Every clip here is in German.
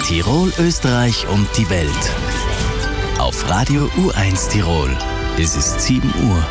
Tirol, Österreich und die Welt. Auf Radio U1 Tirol. Es ist 7 Uhr.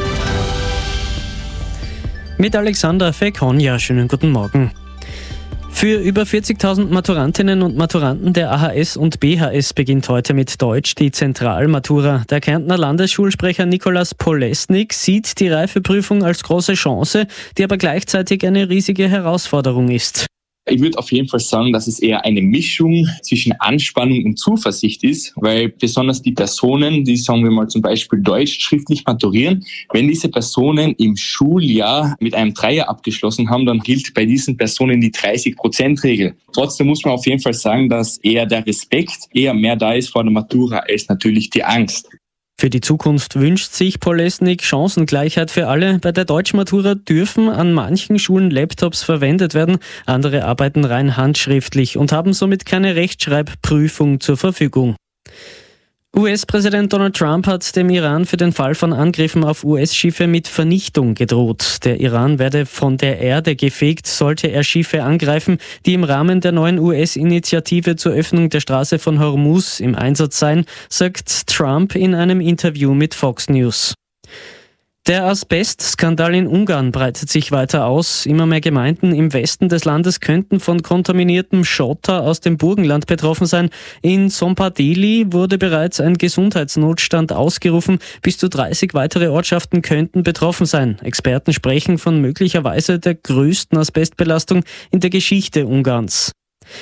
Mit Alexander Fekonja, schönen guten Morgen. Für über 40.000 Maturantinnen und Maturanten der AHS und BHS beginnt heute mit Deutsch die Zentralmatura. Der Kärntner Landesschulsprecher Nikolaus Polesnik sieht die Reifeprüfung als große Chance, die aber gleichzeitig eine riesige Herausforderung ist. Ich würde auf jeden Fall sagen, dass es eher eine Mischung zwischen Anspannung und Zuversicht ist, weil besonders die Personen, die, sagen wir mal, zum Beispiel Deutsch schriftlich maturieren, wenn diese Personen im Schuljahr mit einem Dreier abgeschlossen haben, dann gilt bei diesen Personen die 30%-Regel. Trotzdem muss man auf jeden Fall sagen, dass eher der Respekt eher mehr da ist vor der Matura als natürlich die Angst. Für die Zukunft wünscht sich Polesnik Chancengleichheit für alle. Bei der Deutschmatura dürfen an manchen Schulen Laptops verwendet werden, andere arbeiten rein handschriftlich und haben somit keine Rechtschreibprüfung zur Verfügung. US-Präsident Donald Trump hat dem Iran für den Fall von Angriffen auf US-Schiffe mit Vernichtung gedroht. Der Iran werde von der Erde gefegt, sollte er Schiffe angreifen, die im Rahmen der neuen US-Initiative zur Öffnung der Straße von Hormuz im Einsatz seien, sagt Trump in einem Interview mit Fox News. Der Asbestskandal in Ungarn breitet sich weiter aus. Immer mehr Gemeinden im Westen des Landes könnten von kontaminiertem Schotter aus dem Burgenland betroffen sein. In Szombathely wurde bereits ein Gesundheitsnotstand ausgerufen. Bis zu 30 weitere Ortschaften könnten betroffen sein. Experten sprechen von möglicherweise der größten Asbestbelastung in der Geschichte Ungarns.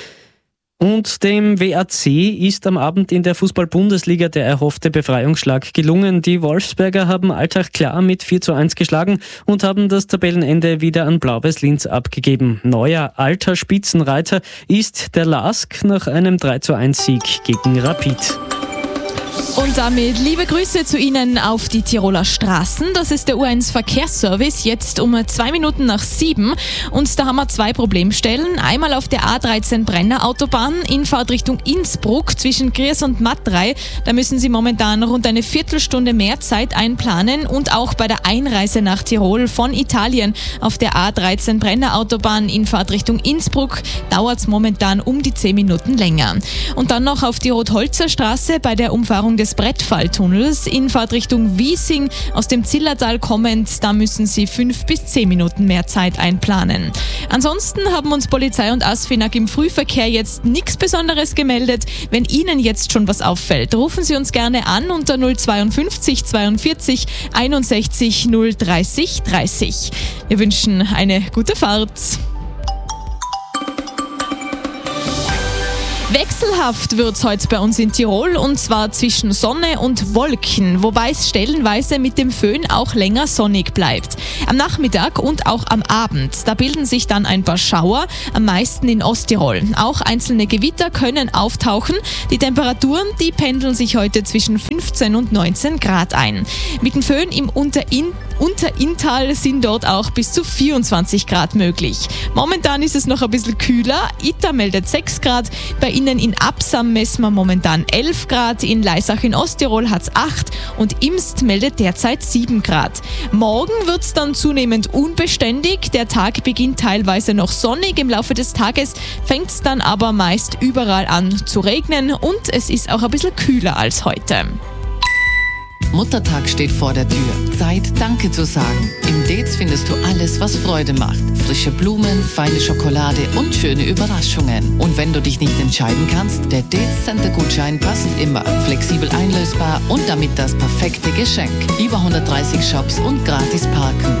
Und dem WAC ist am Abend in der Fußball-Bundesliga der erhoffte Befreiungsschlag gelungen. Die Wolfsberger haben Altach klar mit 4:1 geschlagen und haben das Tabellenende wieder an Blau-Weiß Linz abgegeben. Neuer alter Spitzenreiter ist der LASK nach einem 3:1-Sieg gegen Rapid. Und damit liebe Grüße zu Ihnen auf die Tiroler Straßen. Das ist der U1 Verkehrsservice, jetzt um 2 Minuten nach 7. Und da haben wir 2 Problemstellen. Einmal auf der A13 Brenner Autobahn in Fahrtrichtung Innsbruck zwischen Gries und Matrei. Da müssen Sie momentan rund eine Viertelstunde mehr Zeit einplanen. Und auch bei der Einreise nach Tirol von Italien auf der A13 Brenner Autobahn in Fahrtrichtung Innsbruck dauert es momentan um die 10 Minuten länger. Und dann noch auf die Rotholzer Straße bei der Umfahrung des Brettfalltunnels in Fahrtrichtung Wiesing aus dem Zillertal kommend. Da müssen Sie 5 bis 10 Minuten mehr Zeit einplanen. Ansonsten haben uns Polizei und ASFINAG im Frühverkehr jetzt nichts Besonderes gemeldet. Wenn Ihnen jetzt schon was auffällt, rufen Sie uns gerne an unter 052 42 61 030 30. Wir wünschen eine gute Fahrt. Wechselhaft wird's heute bei uns in Tirol und zwar zwischen Sonne und Wolken, wobei es stellenweise mit dem Föhn auch länger sonnig bleibt. Am Nachmittag und auch am Abend, da bilden sich dann ein paar Schauer, am meisten in Osttirol. Auch einzelne Gewitter können auftauchen. Die Temperaturen, die pendeln sich heute zwischen 15 und 19 Grad ein. Mit dem Föhn im Unterinntal sind dort auch bis zu 24 Grad möglich. Momentan ist es noch ein bisschen kühler. Itter meldet 6 Grad. Bei Ihnen in Absam messen wir momentan 11 Grad. In Leisach in Osttirol hat es 8 und Imst meldet derzeit 7 Grad. Morgen wird es dann zunehmend unbeständig. Der Tag beginnt teilweise noch sonnig. Im Laufe des Tages fängt es dann aber meist überall an zu regnen und es ist auch ein bisschen kühler als heute. Muttertag steht vor der Tür. Zeit, Danke zu sagen. Im Dez findest du alles, was Freude macht. Frische Blumen, feine Schokolade und schöne Überraschungen. Und wenn du dich nicht entscheiden kannst, der Dez-Center-Gutschein passt immer. Flexibel einlösbar und damit das perfekte Geschenk. Über 130 Shops und gratis parken.